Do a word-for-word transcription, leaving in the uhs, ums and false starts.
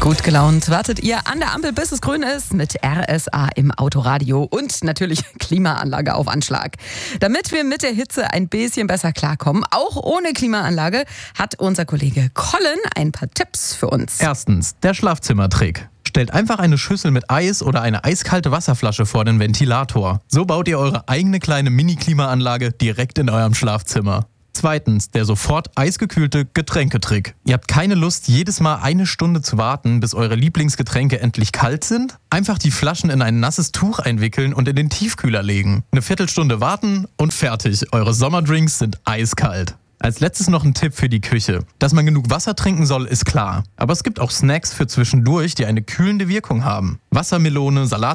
Gut gelaunt wartet ihr an der Ampel, bis es grün ist, mit R S A im Autoradio und natürlich Klimaanlage auf Anschlag. Damit wir mit der Hitze ein bisschen besser klarkommen, auch ohne Klimaanlage, hat unser Kollege Colin ein paar Tipps für uns. Erstens, der Schlafzimmertrick. Stellt einfach eine Schüssel mit Eis oder eine eiskalte Wasserflasche vor den Ventilator. So baut ihr eure eigene kleine Mini-Klimaanlage direkt in eurem Schlafzimmer. Zweitens, der sofort eisgekühlte Getränketrick. Ihr habt keine Lust, jedes Mal eine Stunde zu warten, bis eure Lieblingsgetränke endlich kalt sind? Einfach die Flaschen in ein nasses Tuch einwickeln und in den Tiefkühler legen. Eine Viertelstunde warten und fertig. Eure Sommerdrinks sind eiskalt. Als letztes noch ein Tipp für die Küche. Dass man genug Wasser trinken soll, ist klar. Aber es gibt auch Snacks für zwischendurch, die eine kühlende Wirkung haben. Wassermelone, Salat